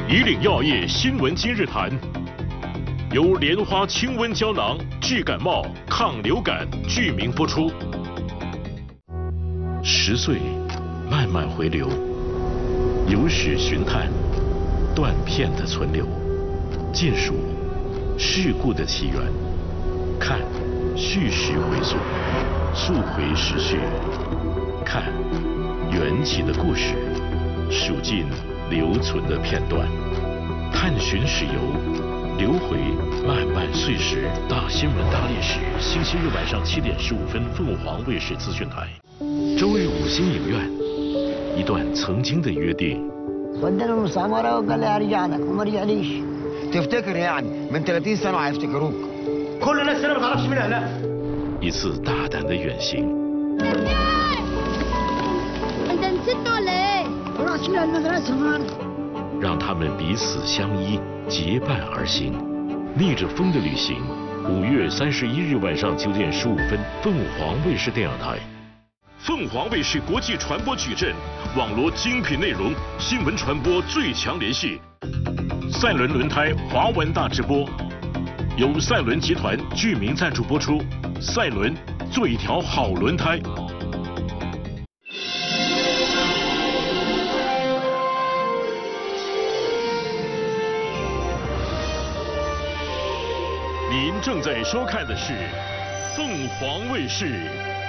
以岭药业新闻今日谈，由莲花清瘟胶囊治感冒、抗流感剧名播出。10岁，慢慢回流，有史寻探，断片的存留，尽数事故的起源，看叙事回溯，溯回时序，看缘起的故事，数尽留存的片段，探寻史游，流回漫漫岁时。大新闻大历史，星期日晚上7点15分，凤凰卫视资讯台。周日5星影院，一段曾经的约定。 ودنا المستعمرة وقال لي هرجع لك وما رجعليش. تفتكر يعني من 30 سنة هيفتكروك. كل الناس هنا ما تعرفش مين اهلها. 一次大胆的远行。 انت نسيتنا ولا ايه؟ رحت من المدرسة النهارده. 让他们彼此相依，结伴而行，逆着风的旅行。5月31日晚上9点15分，凤凰卫视电影台。凤凰卫视国际传播矩阵，网罗精品内容，新闻传播最强联系。赛伦轮胎华文大直播，由赛伦集团剧名赞助播出。赛伦，做一条好轮胎。您正在收看的是凤凰卫视